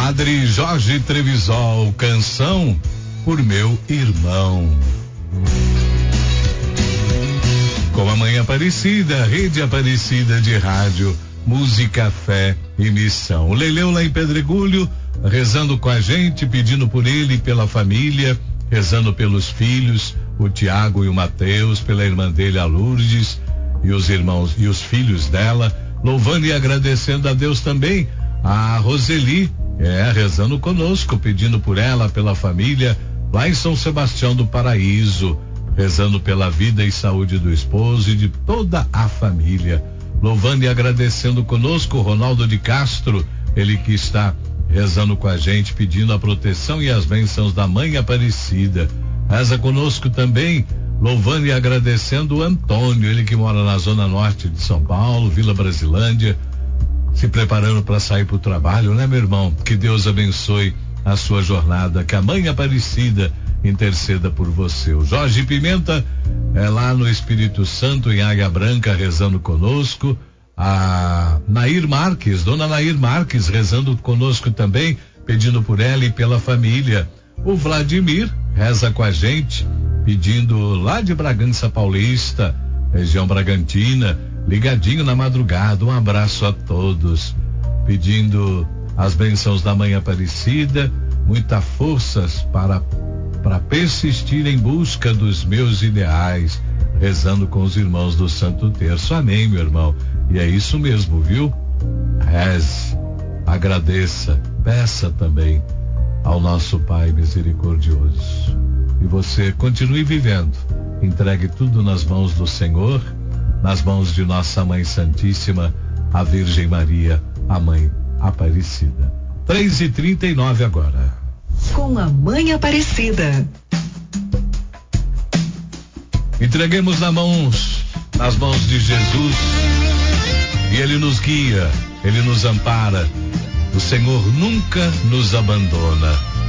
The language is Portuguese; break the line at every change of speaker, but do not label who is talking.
Padre Jorge Trevisol, canção por meu irmão. Com a Mãe Aparecida, Rede Aparecida de Rádio, Música, Fé e Missão. O Leleu lá em Pedregulho, rezando com a gente, pedindo por ele e pela família, rezando pelos filhos, o Tiago e o Mateus, pela irmã dele, a Lourdes, e os irmãos e os filhos dela, louvando e agradecendo a Deus também. A Roseli, rezando conosco, pedindo por ela, pela família, lá em São Sebastião do Paraíso, rezando pela vida e saúde do esposo e de toda a família. Louvando e agradecendo conosco, Ronaldo de Castro, ele que está rezando com a gente, pedindo a proteção e as bênçãos da Mãe Aparecida. Reza conosco também, louvando e agradecendo o Antônio, ele que mora na zona norte de São Paulo, Vila Brasilândia, se preparando para sair para o trabalho, né, meu irmão? Que Deus abençoe a sua jornada, que a Mãe Aparecida interceda por você. O Jorge Pimenta é lá no Espírito Santo, em Águia Branca, rezando conosco. A Nair Marques, dona Nair Marques, rezando conosco também, pedindo por ela e pela família. O Vladimir reza com a gente, pedindo lá de Bragança Paulista, região Bragantina, ligadinho na madrugada. Um abraço a todos, pedindo as bênçãos da Mãe Aparecida, muita forças para persistir em busca dos meus ideais, rezando com os irmãos do Santo Terço. Amém, meu irmão. E é isso mesmo, viu? Reze, agradeça, peça também ao nosso Pai misericordioso. E você continue vivendo, entregue tudo nas mãos do Senhor, nas mãos de nossa Mãe Santíssima, a Virgem Maria, a Mãe Aparecida. 3h39 agora.
Com a Mãe Aparecida.
Entreguemos nas mãos de Jesus, e Ele nos guia, Ele nos ampara. O Senhor nunca nos abandona.